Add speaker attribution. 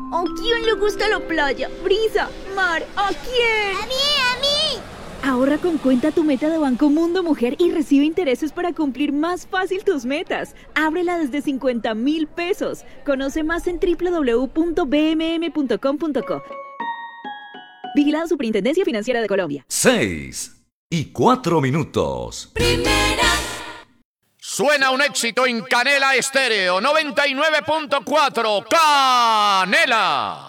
Speaker 1: ¿A quién le gusta la playa? Brisa, mar, ¿a quién?
Speaker 2: ¡A mí!
Speaker 1: Ahorra con Cuenta Tu Meta de Banco Mundo Mujer y recibe intereses para cumplir más fácil tus metas. Ábrela desde 50,000 pesos. Conoce más en www.bmm.com.co. Vigilada Superintendencia Financiera de Colombia.
Speaker 3: 6:04.
Speaker 4: Suena un éxito en Canela Estéreo 99.4. Canela.